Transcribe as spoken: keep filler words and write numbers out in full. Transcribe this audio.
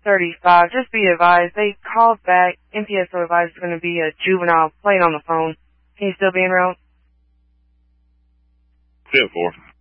thirty-five. Just be advised, they called back. M P S O advised it's going to be a juvenile playing on the phone. Can you still be en route? ten four.